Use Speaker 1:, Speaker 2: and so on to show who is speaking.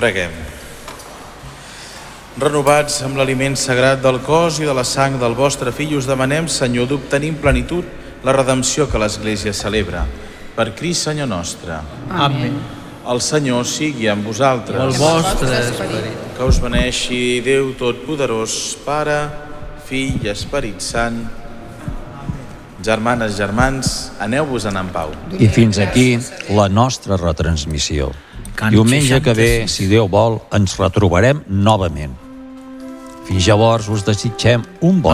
Speaker 1: Preguem. Renovats amb l'aliment sagrat del cos i de la sang del vostre Fill, us demanem, Senyor, d'obtenir en plenitud la redempció que l'Església celebra. Per Crist, Senyor nostre.
Speaker 2: Amén.
Speaker 1: El Senyor sigui amb vosaltres.
Speaker 2: El vostre esperit.
Speaker 1: Que us beneixi Déu Totpoderós, Pare, Fill i Esperit Sant. Germanes, germans, aneu-vos-en en pau.
Speaker 3: I fins aquí la nostra retransmissió. Diumenge que ve, si Déu vol, ens retrobarem novament. Fins llavors us desitgem un bon